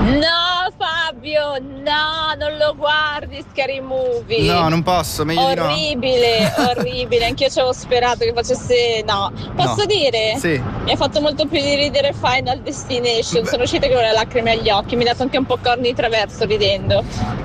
No Fabio, no, non lo guardi Scary Movie. No, non posso, meglio di no. Orribile, anch'io ci avevo sperato che facesse. No, posso No. dire? Sì. Mi ha fatto molto più ridere Final Destination. Sono uscita con le lacrime agli occhi, mi ha dato anche un po' corni traverso ridendo.